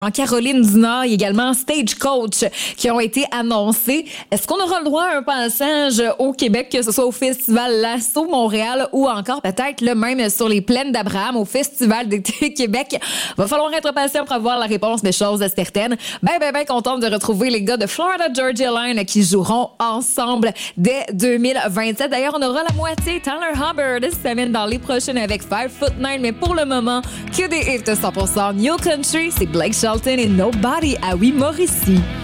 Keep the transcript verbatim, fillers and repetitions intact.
En Caroline du Nord, il y a également Stagecoach qui ont été annoncés. Est-ce qu'on aura le droit à un passage au Québec, que ce soit au Festival Lasso Montréal ou encore peut-être le même sur les plaines d'Abraham au Festival d'été Québec? Va falloir être patient pour avoir la réponse des choses certaines. Ben, ben, ben contente de retrouver les gars de Florida Georgia Line qui joueront ensemble dès deux mille vingt-sept. D'ailleurs, on aura la moitié Tyler Hubbard cette semaine dans les prochaines avec five foot nine, mais pour le moment, que des hits cent pour cent New Country, c'est Blake Shelton et Nobody à Oui Mauricie.